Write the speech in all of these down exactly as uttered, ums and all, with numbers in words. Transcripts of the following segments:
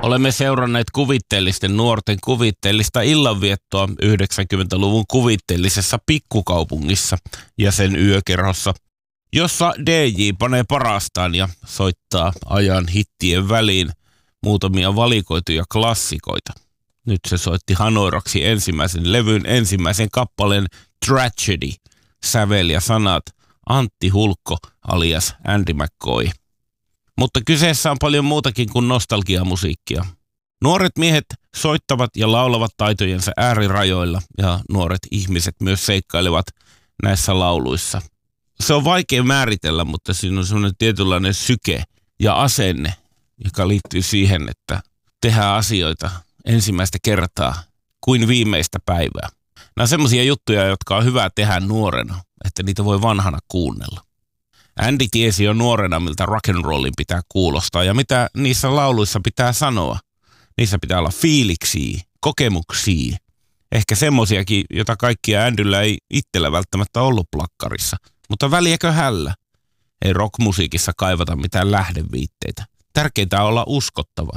Olemme seuranneet kuvitteellisten nuorten kuvitteellista illanviettoa yhdeksänkymmentäluvun kuvitteellisessa pikkukaupungissa ja sen yökerhossa, jossa D J panee parastaan ja soittaa ajan hittien väliin muutamia valikoituja klassikoita. Nyt se soitti hanoiraksi ensimmäisen levyn ensimmäisen kappaleen Tragedy, sävel ja sanat Antti Hulkko alias Andy McCoy. Mutta kyseessä on paljon muutakin kuin nostalgiamusiikkia. Nuoret miehet soittavat ja laulavat taitojensa äärirajoilla ja nuoret ihmiset myös seikkailevat näissä lauluissa. Se on vaikea määritellä, mutta siinä on sellainen tietynlainen syke ja asenne, joka liittyy siihen, että tehdään asioita ensimmäistä kertaa kuin viimeistä päivää. Nämä on semmoisia juttuja, jotka on hyvä tehdä nuorena, että niitä voi vanhana kuunnella. Andy tiesi jo nuorena, miltä rock'n'rollin pitää kuulostaa ja mitä niissä lauluissa pitää sanoa. Niissä pitää olla fiiliksiä, kokemuksia, ehkä semmoisiakin, jota kaikkia Andyllä ei itsellä välttämättä ollut plakkarissa. Mutta väliäkö hällä? Ei rockmusiikissa kaivata mitään lähdeviitteitä. Tärkeintä on olla uskottava.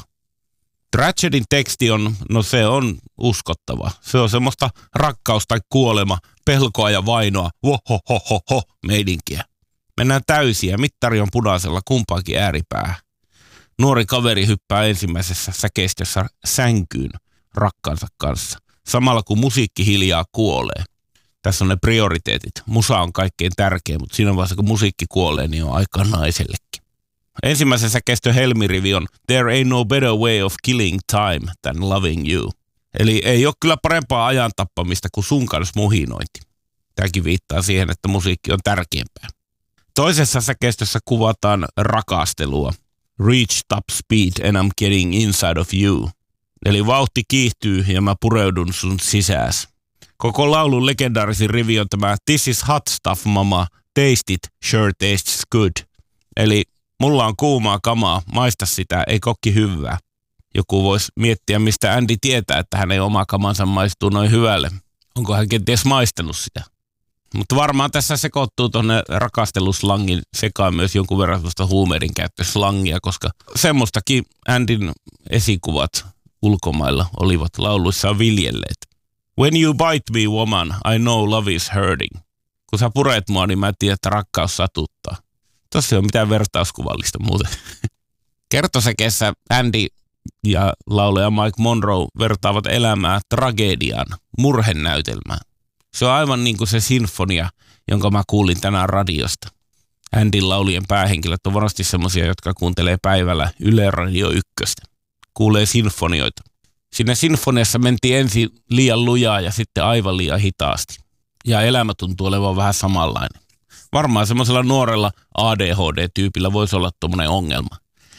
Tragedyn teksti on, no se on uskottava. Se on semmoista rakkaus tai kuolema, pelkoa ja vainoa, vohohohoho meidinkiä. Mennään täysiä, mittari on punaisella kumpaakin ääripäähän. Nuori kaveri hyppää ensimmäisessä säkeistössä sänkyyn rakkaansa kanssa, samalla kun musiikki hiljaa kuolee. Tässä on ne prioriteetit. Musa on kaikkein tärkein, mutta siinä vaiheessa kun musiikki kuolee, niin on aika naisellekin. Ensimmäisen säkeistön helmirivi on There ain't no better way of killing time than loving you. Eli ei ole kyllä parempaa ajan tappamista kuin sun kanssa muhinointi. Tämäkin viittaa siihen, että musiikki on tärkeämpää. Toisessa säkeistössä kuvataan rakastelua. Reach top speed and I'm getting inside of you. Eli vauhti kiihtyy ja mä pureudun sun sisääs. Koko laulun legendaarisin rivi on tämä This is hot stuff, mama. Taste it, sure tastes good. Eli mulla on kuumaa kamaa, maista sitä, ei kokki hyvää. Joku voisi miettiä, mistä Andy tietää, että hänen oma kamansa maistuu noin hyvälle. Onko hän kenties maistanut sitä? Mutta varmaan tässä sekoittuu tuonne rakasteluslangin sekaan myös jonkun verran tuosta huumeiden käyttöslangia, koska semmoistakin Andyn esikuvat ulkomailla olivat lauluissaan viljelleet. When you bite me, woman, I know love is hurting. Kun sä puret mua, niin mä tiedän, että rakkaus satuttaa. Tossa ei ole mitään vertauskuvallista muuten. Kertosäkeessä Andy ja laulaja Mike Monroe vertaavat elämää tragediaan, murhenäytelmään. Se on aivan niin kuin se sinfonia, jonka mä kuulin tänään radiosta. Andyn laulujen päähenkilöt on varmasti semmoisia, jotka kuuntelee päivällä Yle Radio ykköstä. Kuulee sinfonioita. Siinä sinfoniassa mentiin ensin liian lujaa ja sitten aivan liian hitaasti. Ja elämä tuntuu olevan vähän samanlainen. Varmaan semmoisella nuorella A D H D-tyypillä voisi olla tuommoinen ongelma.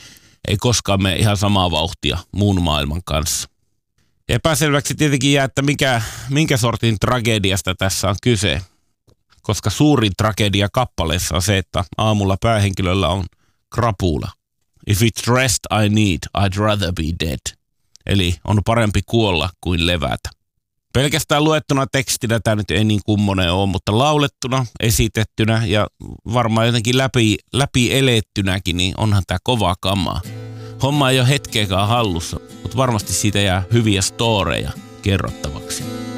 Ei koskaan mene ihan samaa vauhtia muun maailman kanssa. Epäselväksi tietenkin jää, että mikä, minkä sortin tragediasta tässä on kyse. Koska suurin tragedia kappaleessa on se, että aamulla päähenkilöllä on krapula. If it's rest I need, I'd rather be dead. Eli on parempi kuolla kuin levätä. Pelkästään luettuna tekstinä tämä nyt ei niin kummonen ole, mutta laulettuna, esitettynä ja varmaan jotenkin läpi, läpi elettynäkin, niin onhan tämä kovaa kamaa. Homma ei ole hetkeäkään hallussa, mutta varmasti siitä jää hyviä storeja kerrottavaksi.